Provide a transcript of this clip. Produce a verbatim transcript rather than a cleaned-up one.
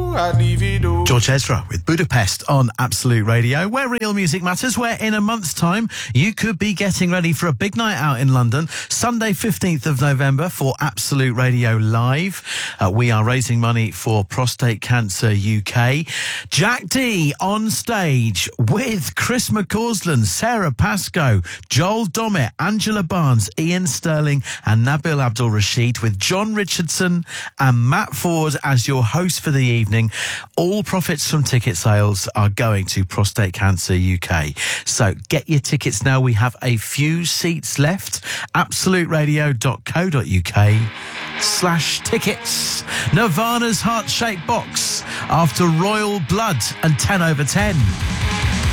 I'd leave it all. George Ezra with Budapest on Absolute Radio, where real music matters, where in a month's time you could be getting ready for a big night out in London, Sunday fifteenth of November for Absolute Radio Live. Uh, we are raising money for Prostate Cancer U K. Jack D on stage with Chris McCausland, Sarah Pascoe, Joel Dommett, Angela Barnes, Ian Sterling and Nabil Abdul Rashid, with John Richardson and Matt Ford as your host for the evening. All profits from ticket sales are going to Prostate Cancer U K. So get your tickets now. We have a few seats left. absolute radio dot co dot uk slash tickets. Nirvana's Heart-Shaped Box after Royal Blood and ten over ten.